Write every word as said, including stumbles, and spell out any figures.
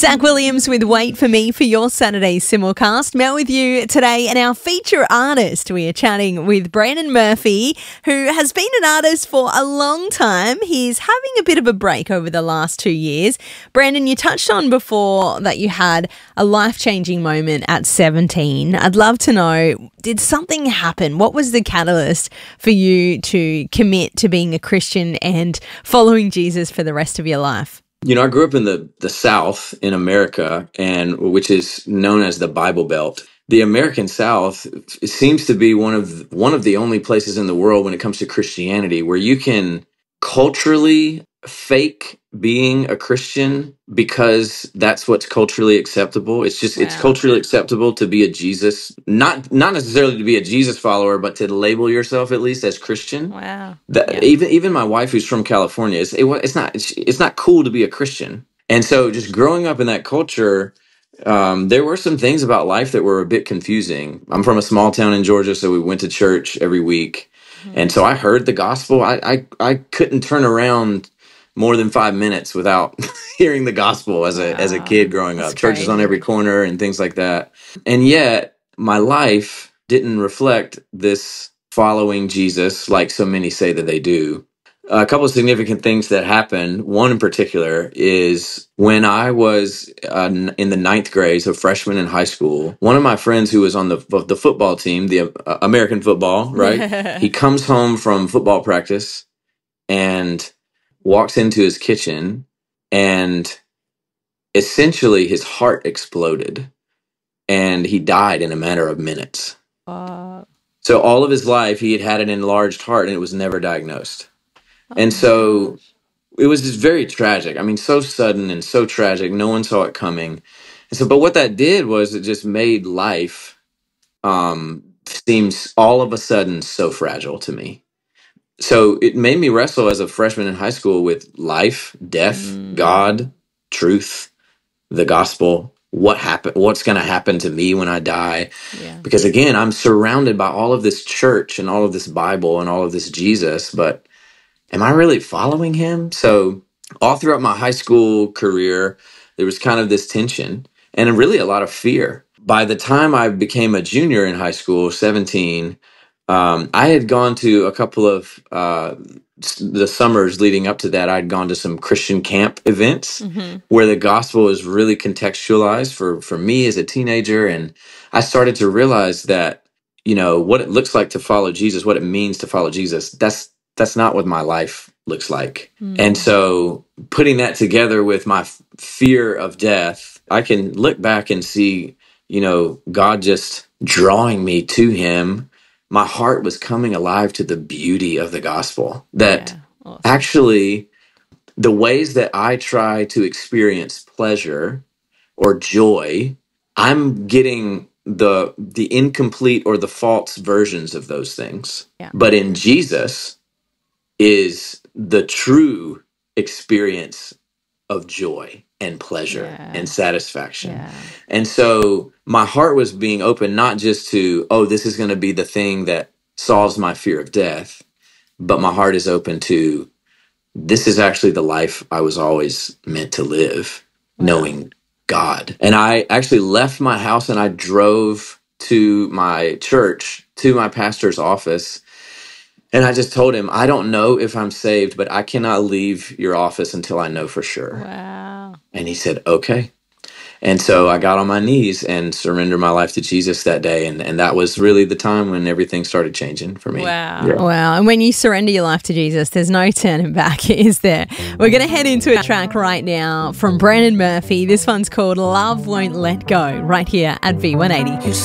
Zach Williams with Wait For Me for your Saturday simulcast. Mel with you today, and our feature artist, we are chatting with Brandon Murphy, who has been an artist for a long time. He's having a bit of a break over the last two years. Brandon, you touched on before that you had a life-changing moment at seventeen. I'd love to know, did something happen? What was the catalyst for you to commit to being a Christian and following Jesus for the rest of your life? You know, I grew up in the, the South in America, and which is known as the Bible Belt. The American South seems to be one of one of the only places in the world when it comes to Christianity where you can culturally fake being a Christian because that's what's culturally acceptable. It's just, wow. It's culturally acceptable to be a Jesus, not not necessarily to be a Jesus follower, but to label yourself at least as Christian. Wow. That, yeah. Even even my wife, who's from California, it's, it, it's not it's, it's not cool to be a Christian. And so just growing up in that culture, um, there were some things about life that were a bit confusing. I'm from a small town in Georgia, so we went to church every week. Mm-hmm. And so I heard the gospel. I, I, I couldn't turn around more than five minutes without hearing the gospel as a wow. as a kid growing up. That's Churches crazy. On every corner and things like that. And yet my life didn't reflect this following Jesus like so many say that they do. A couple of significant things that happened. One in particular is when I was uh, in the ninth grade, so freshman in high school, one of my friends who was on the the football team, the uh, American football, right? He comes home from football practice and walks into his kitchen, and essentially his heart exploded and he died in a matter of minutes. Uh, so all of his life he had had an enlarged heart and it was never diagnosed. Oh and so it was just very tragic. I mean, so sudden and so tragic. No one saw it coming. And so, but what that did was it just made life um, seem all of a sudden so fragile to me. So it made me wrestle as a freshman in high school with life, death, mm. God, truth, the gospel, what happened, what's going to happen to me when I die. Yeah. Because again, I'm surrounded by all of this church and all of this Bible and all of this Jesus, but am I really following him? So all throughout my high school career, there was kind of this tension and really a lot of fear. By the time I became a junior in high school, seventeen, Um, I had gone to a couple of uh, the summers leading up to that. I'd gone to some Christian camp events mm-hmm. where the gospel is really contextualized for, for me as a teenager. And I started to realize that, you know, what it looks like to follow Jesus, what it means to follow Jesus, that's that's not what my life looks like. Mm. And so putting that together with my f- fear of death, I can look back and see, you know, God just drawing me to him. My heart was coming alive to the beauty of the gospel. That yeah, awesome. Actually, the ways that I try to experience pleasure or joy, I'm getting the the incomplete or the false versions of those things. Yeah. But in Jesus is the true experience of joy and pleasure yeah. and satisfaction. Yeah. And so my heart was being open, not just to, oh, this is going to be the thing that solves my fear of death, but my heart is open to, this is actually the life I was always meant to live, wow. knowing God. And I actually left my house and I drove to my church, to my pastor's office. And I just told him, I don't know if I'm saved, but I cannot leave your office until I know for sure. Wow. And he said, okay. And so I got on my knees and surrendered my life to Jesus that day. And, and that was really the time when everything started changing for me. Wow. Yeah. Wow. And when you surrender your life to Jesus, there's no turning back, is there? We're going to head into a track right now from Brandon Murphy. This one's called Love Won't Let Go, right here at V one eighty.